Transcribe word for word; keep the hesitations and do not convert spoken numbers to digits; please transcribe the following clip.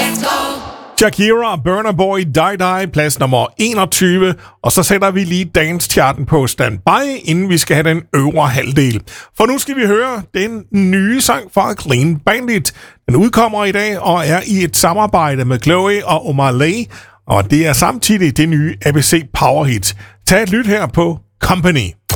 Let's go. Shakira, Burna Boy, Die Die, plads nummer enogtyve. Og så sætter vi lige dance-charten på standby, inden vi skal have den øvre halvdel. For nu skal vi høre den nye sang fra Clean Bandit. Den udkommer i dag og er i et samarbejde med Chloe og Omar Lay. Og det er samtidig det nye A B C Power Hit. Tag et lyt her på Company.